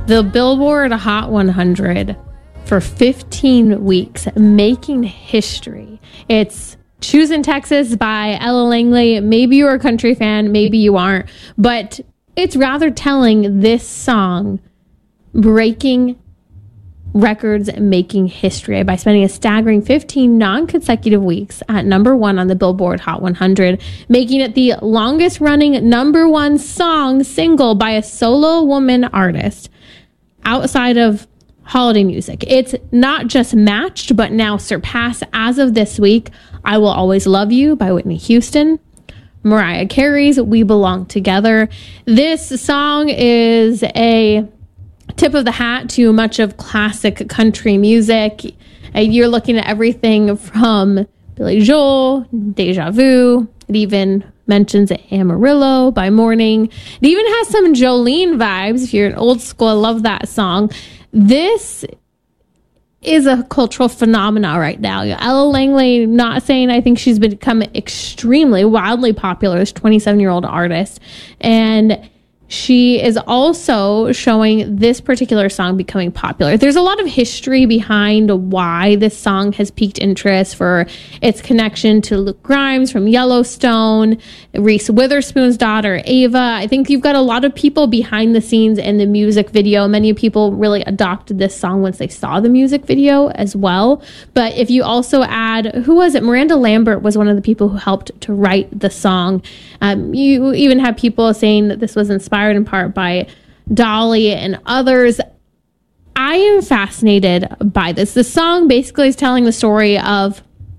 the Billboard Hot 100 for 15 weeks, making history. It's Choosing Texas by Ella Langley. Maybe you're a country fan, maybe you aren't, but it's rather telling, this song breaking records and making history by spending a staggering 15 non-consecutive weeks at number one on the Billboard Hot 100, making it the longest running number one single by a solo woman artist outside of holiday music. It's not just matched, but now surpassed as of this week I Will Always Love You by Whitney Houston, Mariah Carey's We Belong Together. This song is a tip of the hat to much of classic country music. You're looking at everything from Billy Joel, Deja Vu. It even mentions Amarillo by Morning. It even has some Jolene vibes. If you're an old school, I love that song. This is a cultural phenomena right now. Ella Langley, not saying I think she's become extremely wildly popular, this 27-year-old artist. And she is also showing this particular song becoming popular. There's a lot of history behind why this song has piqued interest, for its connection to Luke Grimes from Yellowstone, Reese Witherspoon's daughter, Ava. I think you've got a lot of people behind the scenes in the music video. Many people really adopted this song once they saw the music video as well. But if you also add, who was it? Miranda Lambert was one of the people who helped to write the song. You even have people saying that this was inspired in part by Dolly and others. I am fascinated by this. The song basically is telling the story of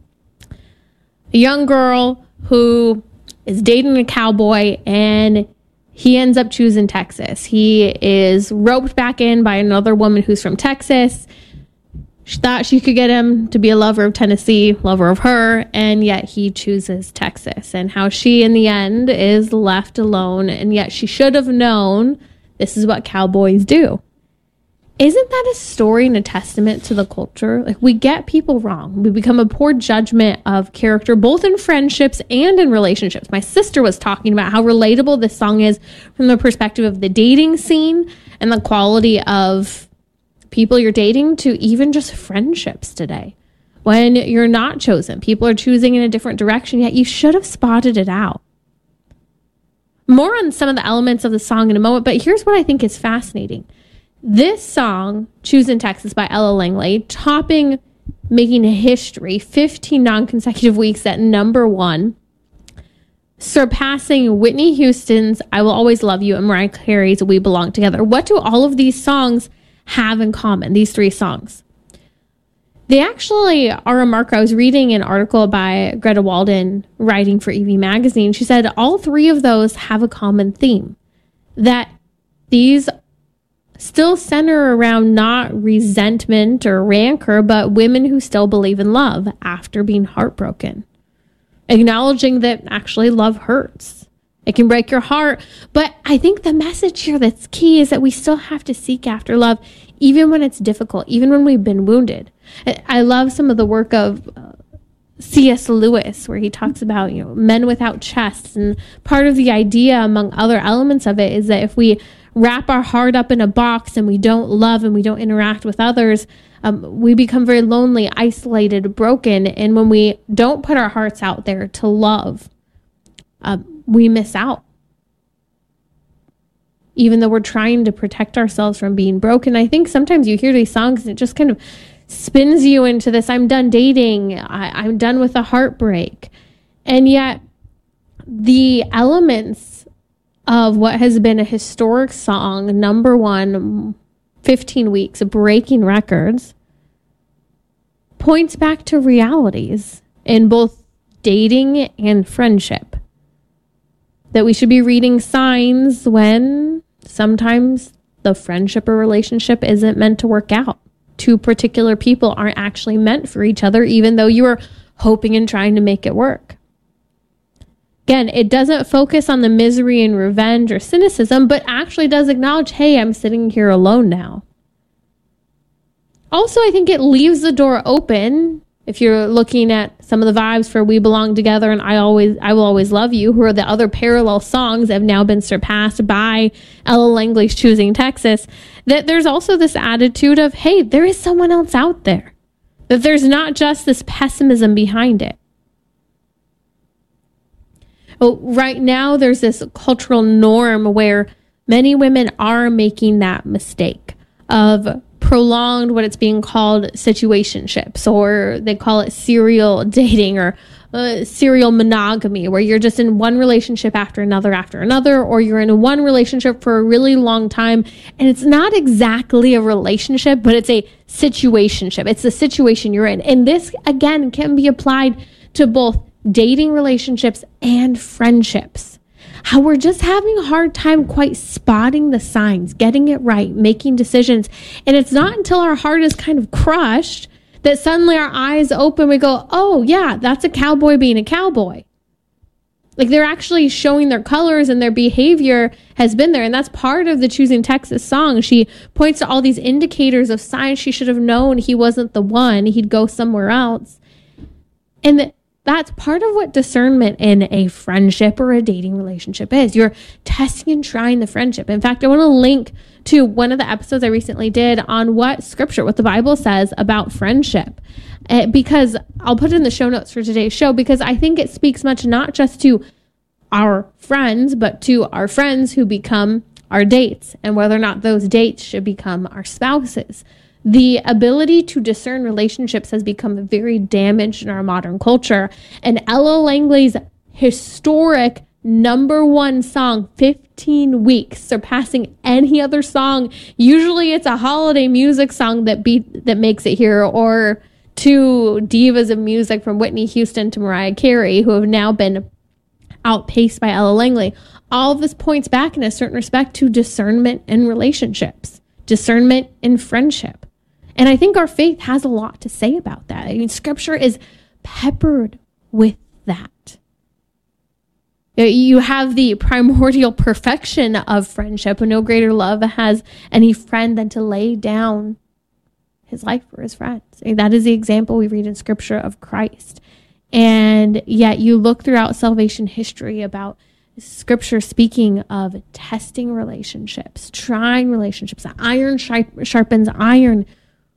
a young girl who is dating a cowboy, and he ends up choosing Texas. He is roped back in by another woman who's from Texas. She thought she could get him to be a lover of Tennessee, lover of her, and yet he chooses Texas. And how she, in the end, is left alone, and yet she should have known this is what cowboys do. Isn't that a story and a testament to the culture? Like, we get people wrong. We become a poor judgment of character, both in friendships and in relationships. My sister was talking about how relatable this song is from the perspective of the dating scene and the quality of people you're dating, to even just friendships today. When you're not chosen, people are choosing in a different direction, yet you should have spotted it out. More on some of the elements of the song in a moment, but here's what I think is fascinating. This song, Choosing Texas by Ella Langley, topping, making history, 15 non-consecutive weeks at number one, surpassing Whitney Houston's I Will Always Love You and Mariah Carey's We Belong Together. What do all of these songs have in common, these three songs? They actually are a marker. I was reading an article by Greta Walden, writing for EV Magazine. She said all three of those have a common theme, that these still center around not resentment or rancor, but women who still believe in love after being heartbroken, acknowledging that actually love hurts. It can break your heart. But I think the message here that's key is that we still have to seek after love, even when it's difficult, even when we've been wounded. I love some of the work of C.S. Lewis, where he talks about, men without chests. And part of the idea, among other elements of it, is that if we wrap our heart up in a box and we don't love and we don't interact with others, we become very lonely, isolated, broken. And when we don't put our hearts out there to love, we miss out. Even though we're trying to protect ourselves from being broken. I think sometimes you hear these songs and it just kind of spins you into this, I'm done dating, I'm done with the heartbreak. And yet the elements of what has been a historic song, number one, 15 weeks, breaking records, points back to realities in both dating and friendship. That we should be reading signs when sometimes the friendship or relationship isn't meant to work out. Two particular people aren't actually meant for each other, even though you are hoping and trying to make it work. Again, it doesn't focus on the misery and revenge or cynicism, but actually does acknowledge, hey, I'm sitting here alone now. Also, I think it leaves the door open if you're looking at some of the vibes for We Belong Together and I Will Always Love You, who are the other parallel songs that have now been surpassed by Ella Langley's Choosing Texas, that there's also this attitude of, hey, there is someone else out there. That there's not just this pessimism behind it. Well, right now, there's this cultural norm where many women are making that mistake of prolonged, what it's being called, situationships, or they call it serial dating or serial monogamy, where you're just in one relationship after another, or you're in one relationship for a really long time. And it's not exactly a relationship, but it's a situationship. It's the situation you're in. And this, again, can be applied to both dating relationships and friendships. How we're just having a hard time quite spotting the signs, getting it right, making decisions. And it's not until our heart is kind of crushed that suddenly our eyes open, we go, oh yeah, that's a cowboy being a cowboy. Like they're actually showing their colors and their behavior has been there. And that's part of the Choosing Texas song. She points to all these indicators of signs she should have known he wasn't the one. He'd go somewhere else. And that's part of what discernment in a friendship or a dating relationship is. You're testing and trying the friendship. In fact, I want to link to one of the episodes I recently did on what the Bible says about friendship. Because I'll put it in the show notes for today's show, because I think it speaks much not just to our friends, but to our friends who become our dates, and whether or not those dates should become our spouses. The ability to discern relationships has become very damaged in our modern culture. And Ella Langley's historic #1 song, 15 Weeks, surpassing any other song. Usually it's a holiday music song that makes it here, or two divas of music from Whitney Houston to Mariah Carey, who have now been outpaced by Ella Langley. All of this points back in a certain respect to discernment in relationships, discernment in friendship. And I think our faith has a lot to say about that. I mean, scripture is peppered with that. You have the primordial perfection of friendship, and no greater love has any friend than to lay down his life for his friends. And that is the example we read in scripture of Christ. And yet you look throughout salvation history about scripture speaking of testing relationships, trying relationships. Iron sharpens iron.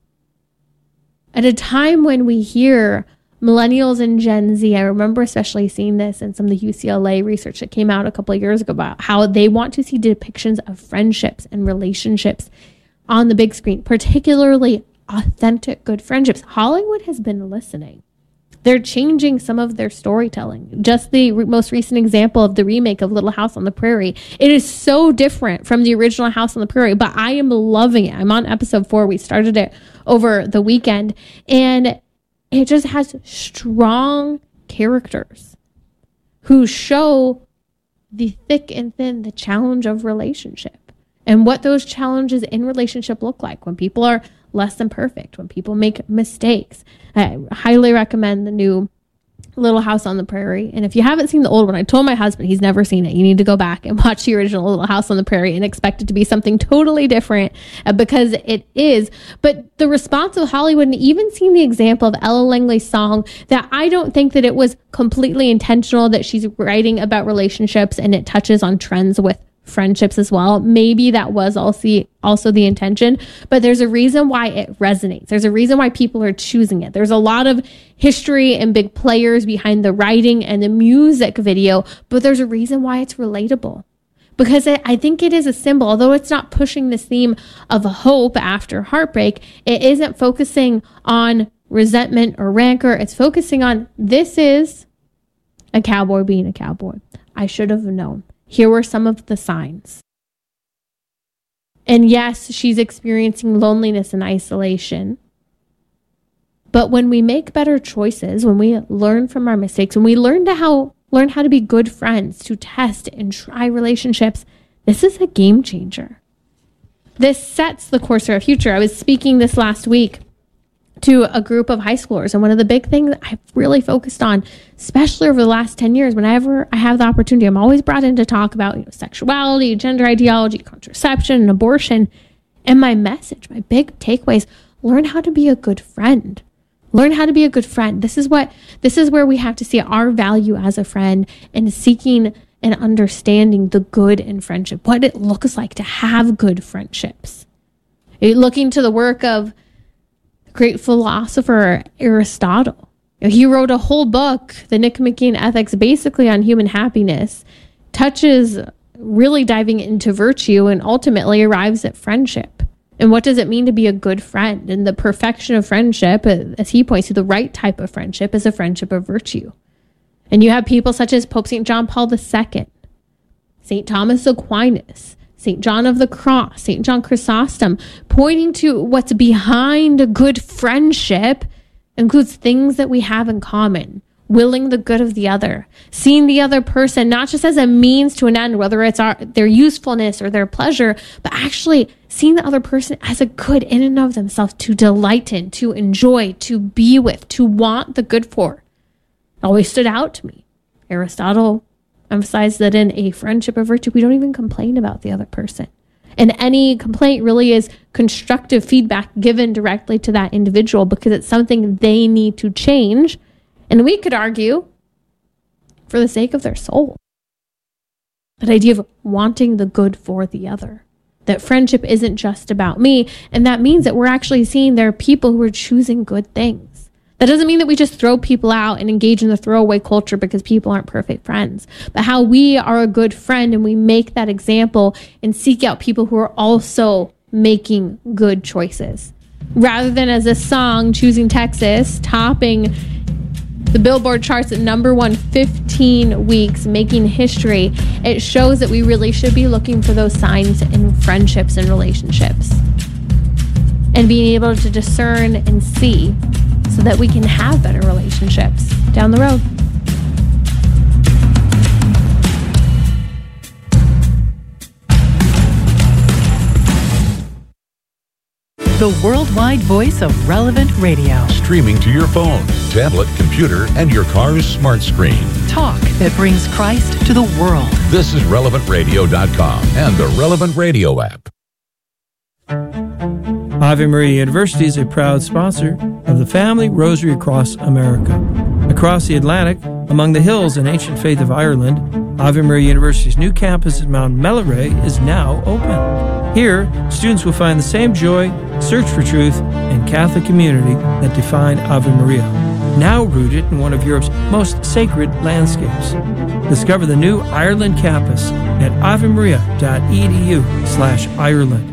At a time when we hear millennials and Gen Z, I remember especially seeing this in some of the UCLA research that came out a couple of years ago about how they want to see depictions of friendships and relationships on the big screen, particularly authentic, good friendships. Hollywood has been listening. They're changing some of their storytelling. Just the most recent example of the remake of Little House on the Prairie. It is so different from the original House on the Prairie, but I am loving it. I'm on episode 4. We started it over the weekend, and it just has strong characters who show the thick and thin, the challenge of relationship, and what those challenges in relationship look like when people are less than perfect, when people make mistakes. I highly recommend the new Little House on the Prairie. And if you haven't seen the old one, I told my husband, he's never seen it. You need to go back and watch the original Little House on the Prairie and expect it to be something totally different, because it is. But the response of Hollywood, and even seeing the example of Ella Langley's song, that I don't think that it was completely intentional that she's writing about relationships and it touches on trends with friendships as well. Maybe that was also the intention, but there's a reason why it resonates. There's a reason why people are choosing it. There's a lot of history and big players behind the writing and the music video, but there's a reason why it's relatable. Because I think it is a symbol, although it's not pushing this theme of hope after heartbreak, it isn't focusing on resentment or rancor. It's focusing on, this is a cowboy being a cowboy. I should have known. Here were some of the signs. And yes, she's experiencing loneliness and isolation. But when we make better choices, when we learn from our mistakes, when we learn how to be good friends, to test and try relationships, this is a game changer. This sets the course for our future. I was speaking this last week to a group of high schoolers, and one of the big things I've really focused on, especially over the last 10 years, whenever I have the opportunity, I'm always brought in to talk about sexuality, gender ideology, contraception, and abortion. And my message, my big takeaways, learn how to be a good friend. Learn how to be a good friend. This is where we have to see our value as a friend and seeking and understanding the good in friendship, what it looks like to have good friendships. Looking to the work of the great philosopher Aristotle. He wrote a whole book, the Nicomachean Ethics, basically on human happiness, touches really diving into virtue and ultimately arrives at friendship. And what does it mean to be a good friend? And the perfection of friendship, as he points to, the right type of friendship is a friendship of virtue. And you have people such as Pope St. John Paul II, St. Thomas Aquinas, St. John of the Cross, St. John Chrysostom, pointing to what's behind a good friendship includes things that we have in common. Willing the good of the other, seeing the other person not just as a means to an end, whether it's their usefulness or their pleasure, but actually seeing the other person as a good in and of themselves, to delight in, to enjoy, to be with, to want the good for. It always stood out to me. Aristotle emphasized that in a friendship of virtue, we don't even complain about the other person. And any complaint really is constructive feedback given directly to that individual because it's something they need to change. And we could argue for the sake of their soul. That idea of wanting the good for the other. That friendship isn't just about me. And that means that we're actually seeing there are people who are choosing good things. That doesn't mean that we just throw people out and engage in the throwaway culture because people aren't perfect friends. But how we are a good friend and we make that example and seek out people who are also making good choices. Rather than as a song, Choosing Texas, topping the Billboard charts at number 1 15 weeks, making history, it shows that we really should be looking for those signs in friendships and relationships. And being able to discern and see so that we can have better relationships down the road. The worldwide voice of Relevant Radio. Streaming to your phone, tablet, computer, and your car's smart screen. Talk that brings Christ to the world. This is RelevantRadio.com and the Relevant Radio app. Ave Maria University is a proud sponsor of the Family Rosary Across America. Across the Atlantic, among the hills and ancient faith of Ireland, Ave Maria University's new campus at Mount Melleray is now open. Here, students will find the same joy, search for truth, and Catholic community that define Ave Maria, now rooted in one of Europe's most sacred landscapes. Discover the new Ireland campus at avemaria.edu/Ireland.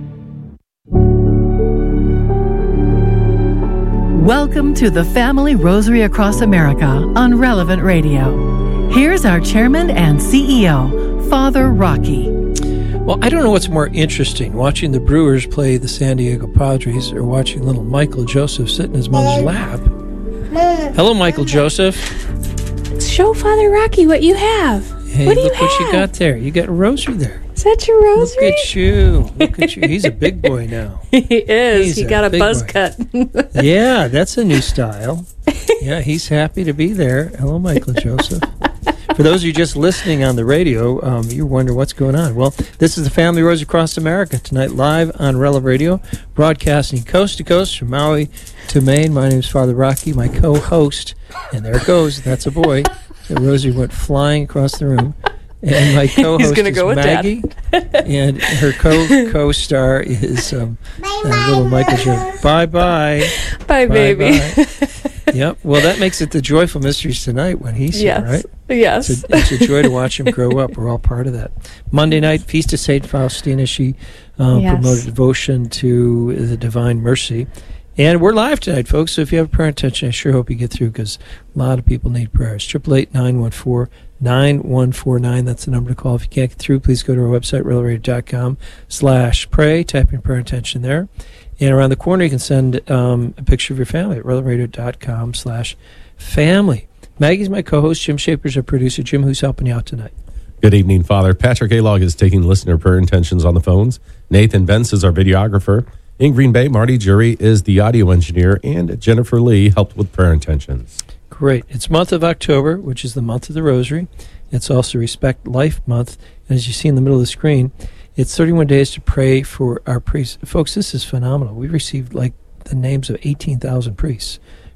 Welcome to the Family Rosary Across America on Relevant Radio. Here's our chairman and CEO, Father Rocky. Well, I don't know what's more interesting, watching the Brewers play the San Diego Padres or watching little Michael Joseph sit in his mother's lap. Hello, Michael Joseph. Show Father Rocky what you have. Hey, what do you look what you have? got there. You got a rosary there. Is that your rosary? Look at you. Look at you. He's a big boy now. He is. He got a big buzz boy. cut. Yeah, that's a new style. Yeah, he's happy to be there. Hello, Michael Joseph. For those of you just listening on the radio, you wonder what's going on. Well, this is the Family Rosary Across America, tonight live on Relevant Radio, broadcasting coast to coast from Maui to Maine. My name is Father Rocky, my co-host, and there it goes. That's a boy. The rosary went flying across the room. And my co-host is go with Maggie, and her co-star is little Michael Jordan. Bye-bye. Bye, baby. Yep. Well, that makes it the Joyful Mysteries tonight when he's here, right? Yes. It's a joy to watch him grow up. We're all part of that. Monday night, Feast of St. Faustina. She promoted devotion to the Divine Mercy. And we're live tonight, folks, so if you have a prayer intention, I sure hope you get through because a lot of people need prayers. 888-914-9149. That's the number to call. If you can't get through, please go to our website, relradio.com/pray. Type in prayer intention there. And around the corner, you can send a picture of your family at relradio.com/family. Maggie's my co-host. Jim Shaper's our producer. Jim, who's helping you out tonight? Good evening, Father. Patrick Alog is taking listener prayer intentions on the phones. Nathan Vence is our videographer. In Green Bay, Marty Jury is the audio engineer, and Jennifer Lee helped with prayer intentions. Great. It's month of October, which is the month of the Rosary. It's also Respect Life Month. And as you see in the middle of the screen, it's 31 days to pray for our priests. Folks, this is phenomenal. We received like the names of 18,000 priests.